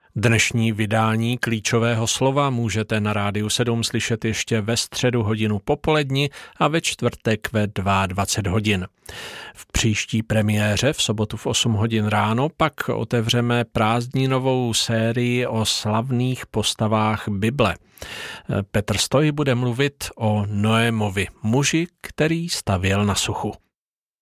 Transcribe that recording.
Dnešní vydání Klíčového slova můžete na Rádiu 7 slyšet ještě ve středu hodinu popoledni a ve čtvrtek ve 22 hodin. V příští premiéře v sobotu v 8 hodin ráno pak otevřeme prázdninovou sérii o slavných postavách Bible. Petr Stoj bude mluvit o Noémovi, muži, který stavěl na suchu.